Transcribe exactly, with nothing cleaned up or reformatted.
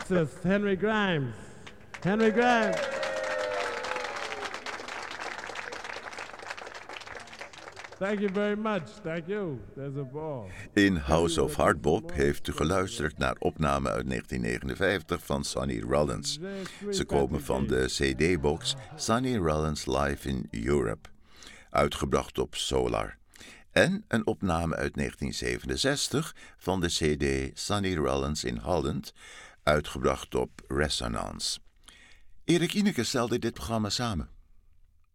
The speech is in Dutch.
Texas, Henry Grimes. Henry Grimes. Thank you very much. Thank you. There's a ball. In House of Hardbop heeft u geluisterd naar opname uit negentien negenenvijftig van Sonny Rollins. Ze komen van de C D-box Sonny Rollins Live in Europe, uitgebracht op Solar. En een opname uit negentien zevenenzestig van de C D Sonny Rollins in Holland, uitgebracht op Resonance. Erik Ineke stelde dit programma samen.